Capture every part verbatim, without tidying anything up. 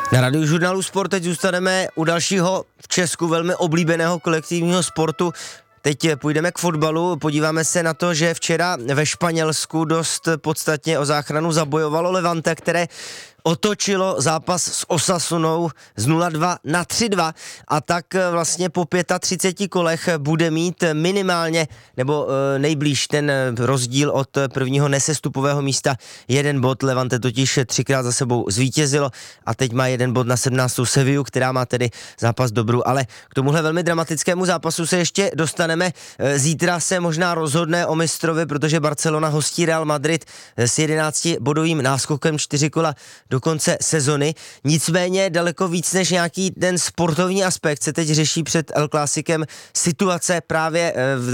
Na Radiožurnálu Sport teď zůstaneme u dalšího v Česku velmi oblíbeného kolektivního sportu. Teď půjdeme k fotbalu, podíváme se na to, že včera ve Španělsku dost podstatně o záchranu zabojovalo Levante, které otočilo zápas s Osasunou z nula dva na tři dva a tak vlastně po třiceti pěti kolech bude mít minimálně nebo nejblíž ten rozdíl od prvního nesestupového místa jeden bod. Levante totiž třikrát za sebou zvítězilo a teď má jeden bod na sedmnáctou Sevillu, která má tedy zápas dobrou, ale k tomuhle velmi dramatickému zápasu se ještě dostaneme. Zítra se možná rozhodne o mistrovi, protože Barcelona hostí Real Madrid s jedenáctibodovým náskokem čtyři kola do konce sezony. Nicméně daleko víc než nějaký ten sportovní aspekt se teď řeší před El Clásicem situace právě v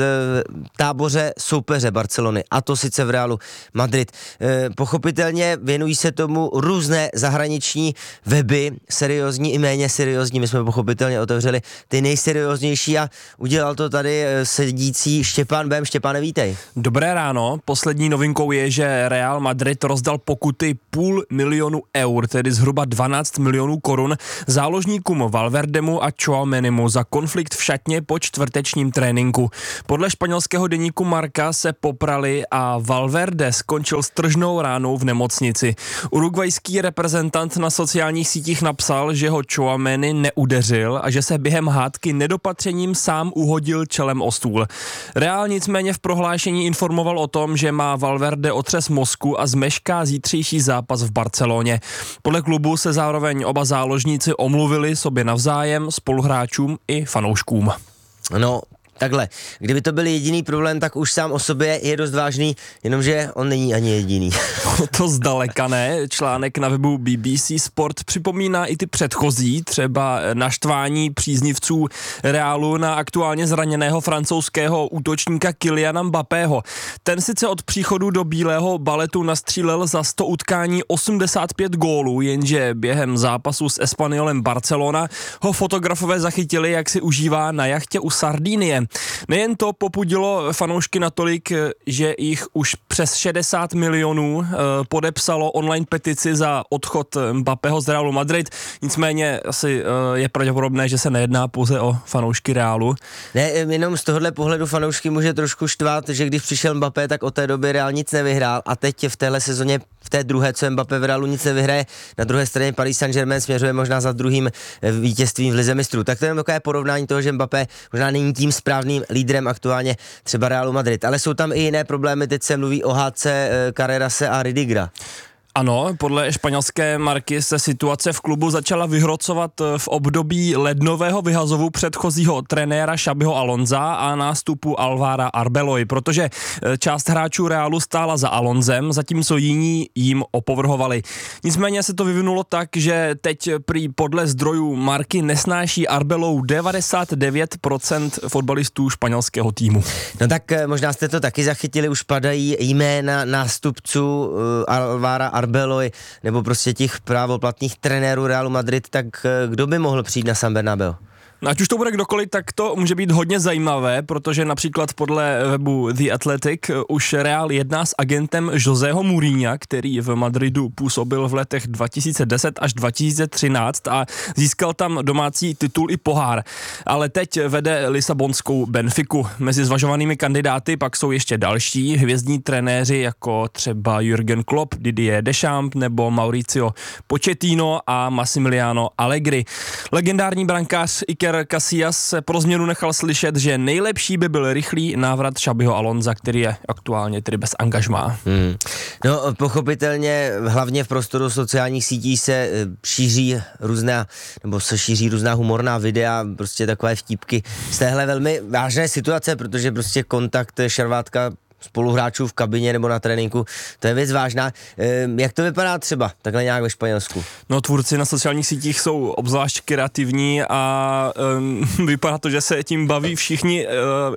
táboře soupeře Barcelony, a to sice v Realu Madrid. Pochopitelně věnují se tomu různé zahraniční weby, seriózní i méně seriózní. My jsme pochopitelně otevřeli ty nejserióznější a udělal to tady sedící Štěpán Bém. Štěpáne, vítej. Dobré ráno. Poslední novinkou je, že Real Madrid rozdal pokuty půl milionu eur, tedy zhruba dvanáct milionů korun, záložníkům Valverdemu a Tchouamenimu za konflikt v šatně po čtvrtečním tréninku. Podle španělského deníku Marca se poprali a Valverde skončil s tržnou ránou v nemocnici. Urugvajský reprezentant na sociálních sítích napsal, že ho Tchouameni neudeřil a že se během hádky nedopatřením sám uhodil čelem o stůl. Real nicméně v prohlášení informoval o tom, že má Valverde otřes mozku a zmešká zítřejší zápas v Barceloně. Podle klubu se zároveň oba záložníci omluvili sobě navzájem, spoluhráčům i fanouškům. No, takhle, kdyby to byl jediný problém, tak už sám o sobě je dost vážný, jenomže on není ani jediný. To zdaleka ne. Článek na webu B B C Sport připomíná i ty předchozí, třeba naštvání příznivců Realu na aktuálně zraněného francouzského útočníka Kyliana Mbappého. Ten sice od příchodu do bílého baletu nastřílel za sto utkání osmdesát pět gólů, jenže během zápasu s Espanyolem Barcelona ho fotografové zachytili, jak si užívá na jachtě u Sardinie. Nejen to popudilo fanoušky natolik, že jich už přes šedesát milionů podepsalo online petici za odchod Mbappého z Realu Madrid. Nicméně asi je pravděpodobné, že se nejedná pouze o fanoušky Realu. Ne, jenom z tohohle pohledu fanoušky může trošku štvát, že když přišel Mbappé, tak od té doby Real nic nevyhrál a teď v téhle sezóně, v té druhé, co Mbappé v Realu, nic nevyhraje. Na druhé straně Paris Saint-Germain směřuje možná za druhým vítězstvím v lize mistrů. Tak to je takové porovnání toho, že Mbappé možná není tím správným lídrem aktuálně třeba Realu Madrid. Ale jsou tam i jiné problémy, teď se mluví o hádce Carrerase a Rydigra. Ano, podle španělské Marky se situace v klubu začala vyhrocovat v období lednového vyhazovu předchozího trenéra Xabiho Alonza a nástupu Alvara Arbeloy, protože část hráčů Realu stála za Alonzem, zatímco jiní jim opovrhovali. Nicméně se to vyvinulo tak, že teď prý podle zdrojů Marky nesnáší Arbelou devadesát devět procent fotbalistů španělského týmu. No tak možná jste to taky zachytili, už padají jména nástupců uh, Alvara Arbeloy nebo prostě těch právoplatných trenérů Realu Madrid, tak kdo by mohl přijít na San Bernabéu? Ať už to bude kdokoliv, tak to může být hodně zajímavé, protože například podle webu The Athletic už Real jedná s agentem Joseho Mourinha, který v Madridu působil v letech dva tisíce deset až dva tisíce třináct a získal tam domácí titul i pohár. Ale teď vede lisabonskou Benfiku. Mezi zvažovanými kandidáty pak jsou ještě další hvězdní trenéři, jako třeba Jürgen Klopp, Didier Deschamps nebo Mauricio Pochettino a Massimiliano Allegri. Legendární brankář Iker Casillas se pro změnu nechal slyšet, že nejlepší by byl rychlý návrat Xabiho Alonza, který je aktuálně tedy bez angažmá. Hmm. No pochopitelně hlavně v prostoru sociálních sítí se šíří různá, nebo se šíří různá humorná videa, prostě takové vtípky z téhle velmi vážné situace, protože prostě kontakt šarvátka spoluhráčů v kabině nebo na tréninku, to je věc vážná. Ehm, jak to vypadá třeba takhle nějak ve Španělsku? No, tvůrci na sociálních sítích jsou obzvlášť kreativní a um, vypadá to, že se tím baví všichni. Uh,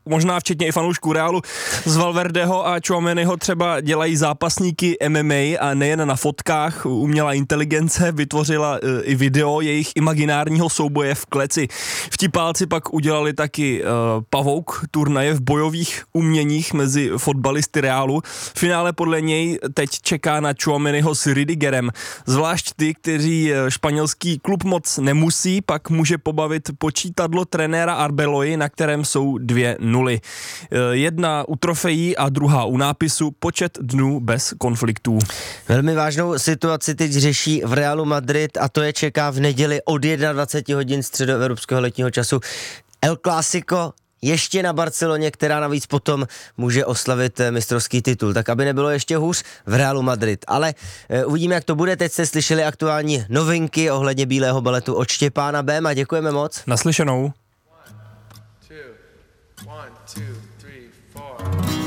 možná včetně i fanoušků Realu, z Valverdeho a Tchouaméniho třeba dělají zápasníky M M A a nejen na fotkách. Umělá inteligence vytvořila uh, i video jejich imaginárního souboje v kleci. Vtipálci pak udělali taky uh, pavouk turnaje v bojových uměních mezi fotbalisty Realu. V finále podle něj teď čeká na Tchouaméniho s Rüdigerem. Zvlášť ty, kteří španělský klub moc nemusí, pak může pobavit počítadlo trenéra Arbeloy, na kterém jsou dvě nuly. Jedna u trofejí a druhá u nápisu počet dnů bez konfliktů. Velmi vážnou situaci teď řeší v Realu Madrid a to je čeká v neděli od dvacet jedna hodin středoevropského letního času El Clásico, ještě na Barceloně, která navíc potom může oslavit mistrovský titul. Tak aby nebylo ještě hůř v Realu Madrid. Ale e, uvidíme, jak to bude. Teď jste slyšeli aktuální novinky ohledně bílého baletu od Štěpána Béma. Děkujeme moc. Naslyšenou.